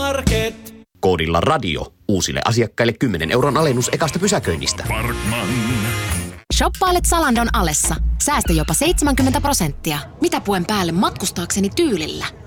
Parkmarket. Koodilla radio. Uusille asiakkaille 10 € alennus ekasta pysäköinnistä. Parkman. Shoppailet Zalandon alessa. Säästä jopa 70%. Mitä puen päälle matkustaakseni tyylillä?